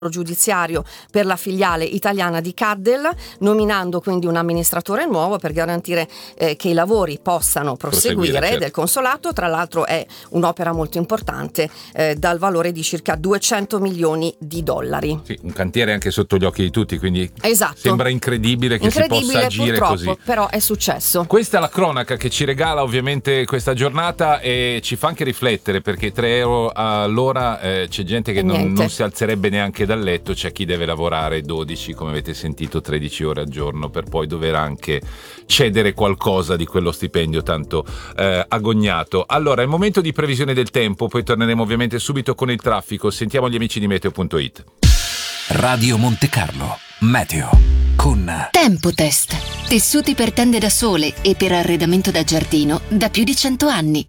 giudiziario per la filiale italiana di Caddel, nominando quindi un amministratore nuovo per garantire che i lavori possano proseguire certo. del consolato. Tra l'altro è un'opera molto importante dal valore di circa $200 milioni. Sì, un cantiere anche sotto gli occhi di tutti, quindi esatto. Sembra incredibile che si possa agire purtroppo, così. Però è successo. Questa è la cronaca che ci regala ovviamente questa giornata e ci fa anche riflettere, perché €3 all'ora c'è gente che non si alzerebbe neanche dal letto, c'è chi deve lavorare 12, come avete sentito, 13 ore al giorno per poi dover anche cedere qualcosa di quello stipendio tanto agognato. Allora, è il momento di previsione del tempo, poi torneremo ovviamente subito con il traffico. Sentiamo gli amici di Meteo.it. Radio Monte Carlo Meteo con Tempo Test. Tessuti per tende da sole e per arredamento da giardino da più di 100 anni.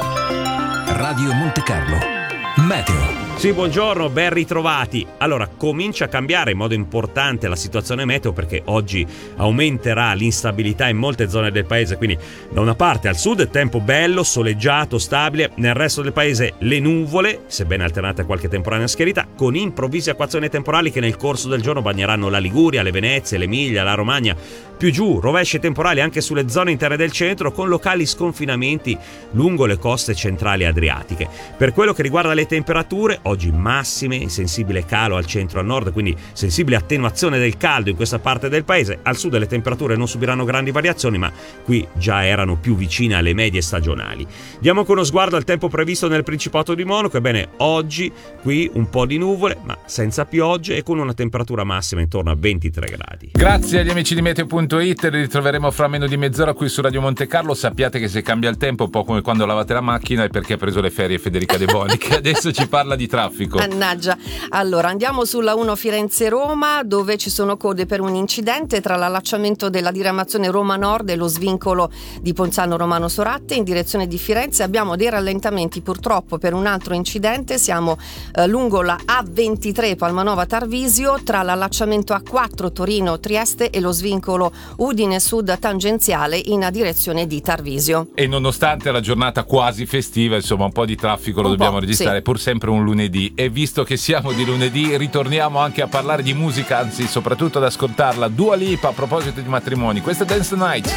Radio Monte Carlo Meteo. Sì, buongiorno, ben ritrovati. Allora, comincia a cambiare in modo importante la situazione meteo, perché oggi aumenterà l'instabilità in molte zone del paese, quindi da una parte al sud tempo bello, soleggiato, stabile, nel resto del paese le nuvole, sebbene alternate a qualche temporanea schiarita, con improvvise acquazzoni temporali che nel corso del giorno bagneranno la Liguria, le Venezie, l'Emilia, la Romagna. Più giù, rovesci temporali anche sulle zone interne del centro, con locali sconfinamenti lungo le coste centrali adriatiche. Per quello che riguarda le temperature, oggi massime, sensibile calo al centro e al nord, quindi sensibile attenuazione del caldo in questa parte del paese. Al sud le temperature non subiranno grandi variazioni, ma qui già erano più vicine alle medie stagionali. Diamo anche uno sguardo al tempo previsto nel Principato di Monaco. Ebbene, oggi qui un po' di nuvole, ma senza piogge e con una temperatura massima intorno a 23 gradi. Grazie agli amici di Meteo.it, li ritroveremo fra meno di mezz'ora qui su Radio Monte Carlo. Sappiate che se cambia il tempo, un po' come quando lavate la macchina, è perché ha preso le ferie Federica De Boni, che adesso ci parla di traffico. Mannaggia. Allora, andiamo sulla 1 Firenze-Roma, dove ci sono code per un incidente tra l'allacciamento della diramazione Roma Nord e lo svincolo di Ponzano Romano Soratte in direzione di Firenze. Abbiamo dei rallentamenti purtroppo per un altro incidente. Siamo lungo la A23 Palmanova Tarvisio, tra l'allacciamento A4 Torino Trieste e lo svincolo Udine Sud tangenziale in direzione di Tarvisio. E nonostante la giornata quasi festiva, insomma, un po' di traffico lo dobbiamo registrare, sì. Pur sempre un lunedì. E visto che siamo di lunedì, ritorniamo anche a parlare di musica, anzi soprattutto ad ascoltarla. Dua Lipa, a proposito di matrimoni. Questa è Dance the Night.